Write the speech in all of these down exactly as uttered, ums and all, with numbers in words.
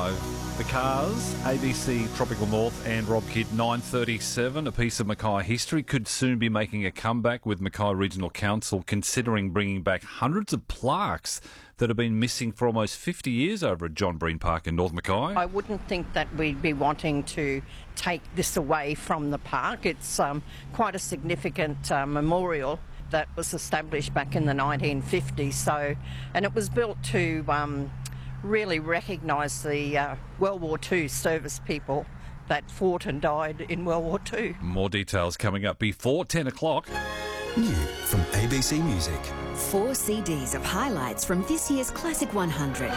The Cars, A B C Tropical North and Rob Kidd, nine thirty-seven. A piece of Mackay history could soon be making a comeback, with Mackay Regional Council considering bringing back hundreds of plaques that have been missing for almost fifty years over at John Breen Park in North Mackay. I wouldn't think that we'd be wanting to take this away from the park. It's um, quite a significant uh, memorial that was established back in the nineteen fifties. So, and it was built to um, really recognise the uh, World War Two service people that fought and died in World War Two. More details coming up before ten o'clock. New from A B C Music. Four C Ds of highlights from this year's Classic one hundred.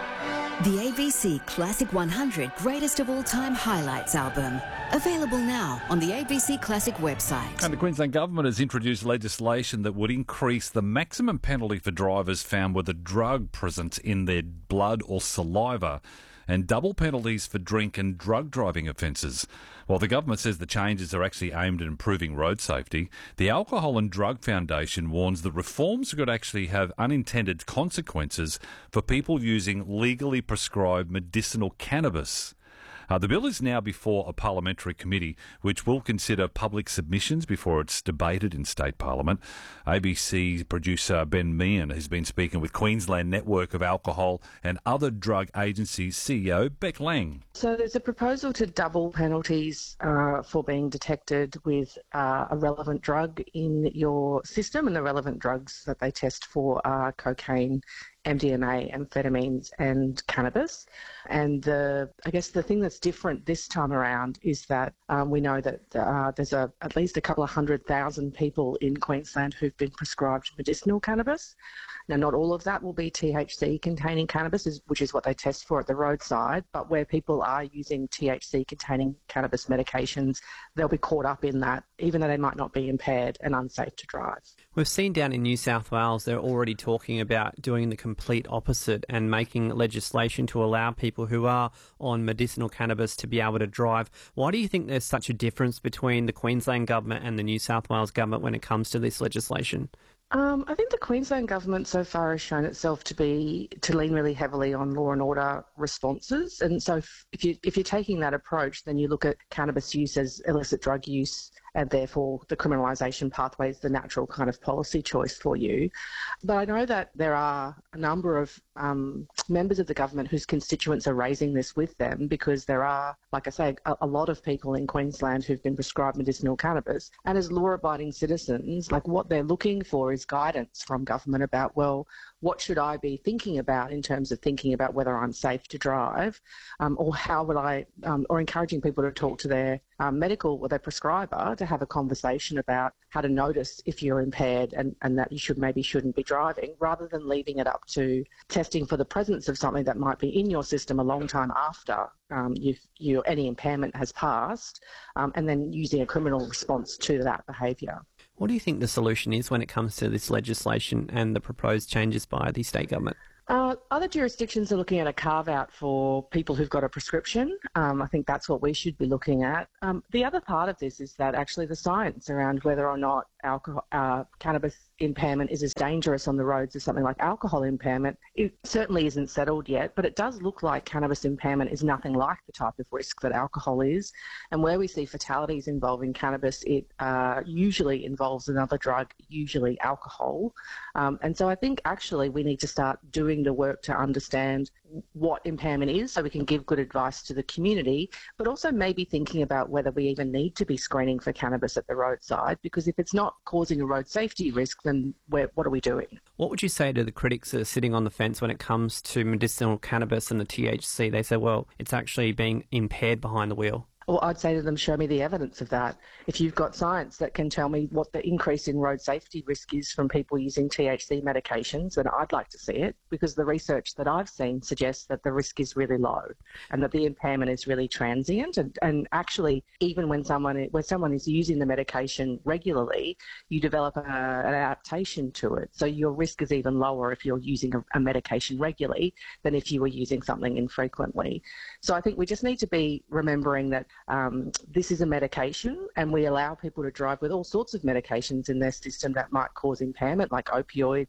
The A B C Classic one hundred Greatest of All Time Highlights album. Available now on the A B C Classic website. And the Queensland Government has introduced legislation that would increase the maximum penalty for drivers found with a drug present in their blood or saliva, and double penalties for drink and drug driving offences. While the government says the changes are actually aimed at improving road safety, the Alcohol and Drug Foundation warns that reforms could actually have unintended consequences for people using legally prescribed medicinal cannabis. Uh, the bill is now before a parliamentary committee which will consider public submissions before it's debated in state parliament. A B C producer Ben Meehan has been speaking with Queensland Network of Alcohol and Other Drug Agencies C E O Beck Lang. So there's a proposal to double penalties uh, for being detected with uh, a relevant drug in your system, and the relevant drugs that they test for are cocaine, M D M A, amphetamines and cannabis. And the I guess the thing that's different this time around is that um, we know that uh, there's a, at least a couple of hundred thousand people in Queensland who've been prescribed medicinal cannabis. Now, not all of that will be T H C-containing cannabis, which is what they test for at the roadside, but where people are using T H C-containing cannabis medications, they'll be caught up in that, even though they might not be impaired and unsafe to drive. We've seen down in New South Wales, they're already talking about doing the complete opposite and making legislation to allow people who are on medicinal cannabis to be able to drive. Why do you think there's such a difference between the Queensland government and the New South Wales government when it comes to this legislation? Um, I think the Queensland government so far has shown itself to be to lean really heavily on law and order responses, and so if, if you if you're taking that approach, then you look at cannabis use as illicit drug use, and therefore the criminalisation pathway is the natural kind of policy choice for you. But I know that there are a number of um, members of the government whose constituents are raising this with them, because there are, like I say, a, a lot of people in Queensland who've been prescribed medicinal cannabis, and as law-abiding citizens, like what they're looking for is guidance from government about, well, what should I be thinking about in terms of thinking about whether I'm safe to drive, um, or how would I, um, or encouraging people to talk to their um, medical or their prescriber to have a conversation about how to notice if you're impaired and, and that you should maybe shouldn't be driving, rather than leaving it up to testing for the presence of something that might be in your system a long time after um, you've, you, any impairment has passed, um, and then using a criminal response to that behaviour. What do you think the solution is when it comes to this legislation and the proposed changes by the state government? Uh, other jurisdictions are looking at a carve-out for people who've got a prescription. Um, I think that's what we should be looking at. Um, the other part of this is that actually the science around whether or not alcohol, uh, cannabis impairment is as dangerous on the roads as something like alcohol impairment, it certainly isn't settled yet, but it does look like cannabis impairment is nothing like the type of risk that alcohol is. And where we see fatalities involving cannabis, it uh, usually involves another drug, usually alcohol. Um, and so I think actually we need to start doing the work to understand what impairment is so we can give good advice to the community, but also maybe thinking about whether we even need to be screening for cannabis at the roadside, because if it's not causing a road safety risk, then we're, what are we doing? What would you say to the critics that are sitting on the fence when it comes to medicinal cannabis and the T H C? They say, well, it's actually being impaired behind the wheel. Well, I'd say to them, show me the evidence of that. If you've got science that can tell me what the increase in road safety risk is from people using T H C medications, then I'd like to see it, because the research that I've seen suggests that the risk is really low and that the impairment is really transient. And, and actually, even when someone, when someone is using the medication regularly, you develop a, an adaptation to it. So your risk is even lower if you're using a, a medication regularly than if you were using something infrequently. So I think we just need to be remembering that Um, this is a medication, and we allow people to drive with all sorts of medications in their system that might cause impairment, like opioids or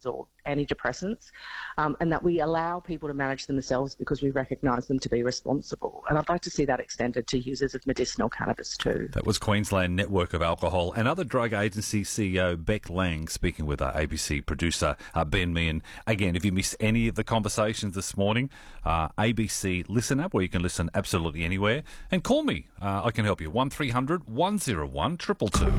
antidepressants, um, and that we allow people to manage themselves because we recognise them to be responsible. And I'd like to see that extended to users of medicinal cannabis too. That was Queensland Network of Alcohol and Other Drug Agency C E O Beck Lang speaking with our A B C producer uh, Ben Meehan. Again, if you missed any of the conversations this morning, uh, A B C Listen app, where you can listen absolutely anywhere, and call me. Uh, I can help you. one three hundred one oh one two two two.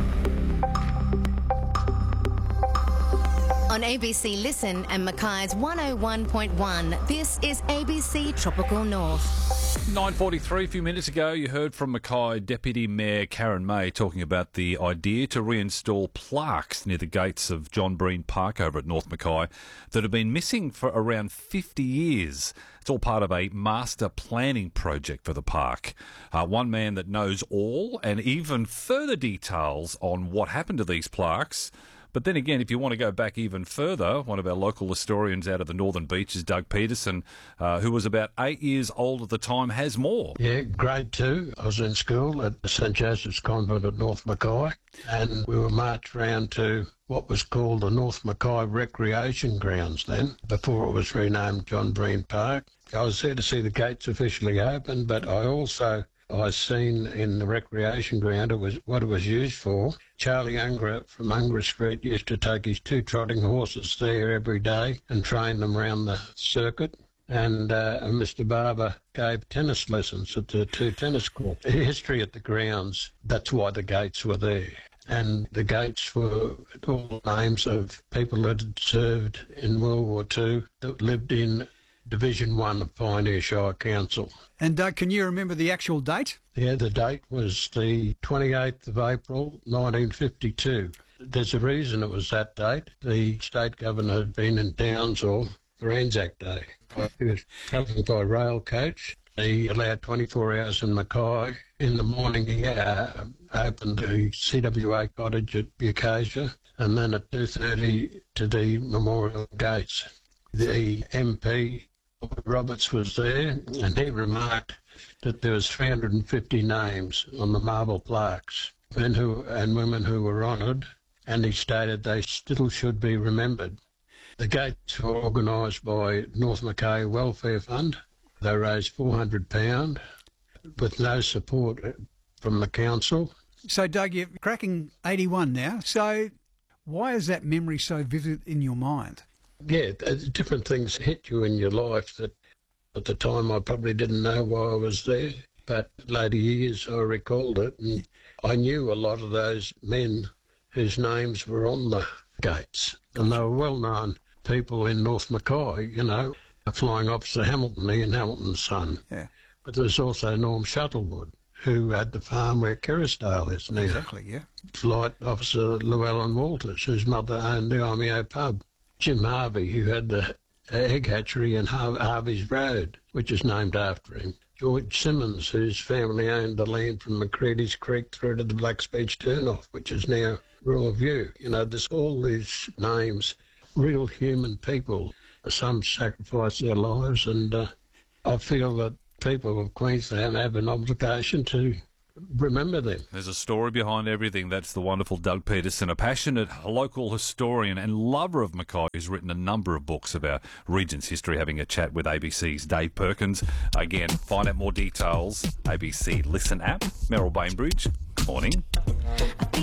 On A B C Listen and Mackay's one oh one point one, this is A B C Tropical North. nine forty-three, a few minutes ago, you heard from Mackay Deputy Mayor Karen May talking about the idea to reinstall plaques near the gates of John Breen Park over at North Mackay that have been missing for around fifty years. It's all part of a master planning project for the park. Uh, one man that knows all and even further details on what happened to these plaques. But then again, if you want to go back even further, one of our local historians out of the Northern Beaches, Doug Peterson, uh, who was about eight years old at the time, has more. Yeah, grade two. I was in school at St Joseph's Convent at North Mackay, and we were marched round to what was called the North Mackay Recreation Grounds then, before it was renamed John Breen Park. I was there to see the gates officially open, but I also... I seen in the recreation ground it was what it was used for. Charlie Unger from Unger Street used to take his two trotting horses there every day and train them around the circuit. And, uh, and Mister Barber gave tennis lessons at the two tennis courts. The history at the grounds, that's why the gates were there. And the gates were all names of people that had served in World War Two that lived in Division One of Pioneer Shire Council. And Doug, can you remember the actual date? Yeah, the date was the twenty-eighth of April, nineteen fifty-two. There's a reason it was that date. The state governor had been in Townsville for Anzac Day. He was travelling by rail coach. He allowed twenty-four hours in Mackay. In the morning, he uh, opened the C W A cottage at Bucasia, and then at two thirty to the memorial gates. The M P Roberts was there, and he remarked that there was three hundred fifty names on the marble plaques, men who and women who were honoured, and he stated they still should be remembered. The gates were organised by North Mackay Welfare Fund. They raised four hundred pounds with no support from the council. So, Doug, you're cracking eighty-one now, so why is that memory so vivid in your mind? Yeah, different things hit you in your life that at the time I probably didn't know why I was there, but later years I recalled it, and I knew a lot of those men whose names were on the gates, and they were well-known people in North Mackay, you know, Flying Officer Hamilton, Ian Hamilton's son. Yeah. But there was also Norm Shuttlewood, who had the farm where Kerrisdale is now. Exactly, yeah. Flight Officer Llewellyn Walters, whose mother owned the Armio pub. Jim Harvey, who had the egg hatchery in Har- Harvey's Road, which is named after him. George Simmons, whose family owned the land from McCready's Creek through to the Blacks Beach turnoff, which is now Rural View. You know, there's all these names, real human people. Some sacrifice their lives, and uh, I feel that people of Queensland have an obligation to remember them. There's a story behind everything. That's the wonderful Doug Peterson, a passionate local historian and lover of Mackay, who's written a number of books about region's history, having a chat with A B C's Dave Perkins. Again, find out more details, A B C Listen app. Meryl Bainbridge, morning.